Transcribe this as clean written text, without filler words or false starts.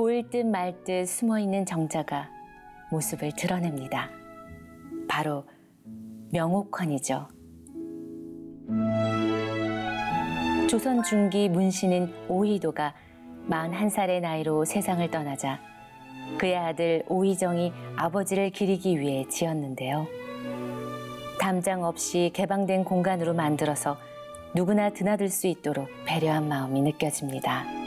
보일 듯 말 듯 숨어있는 정자가 모습을 드러냅니다. 바로 명옥환이죠. 조선 중기 문신인 오희도가 41살의 나이로 세상을 떠나자 그의 아들 오희정이 아버지를 기리기 위해 지었는데요. 담장 없이 개방된 공간으로 만들어서 누구나 드나들 수 있도록 배려한 마음이 느껴집니다.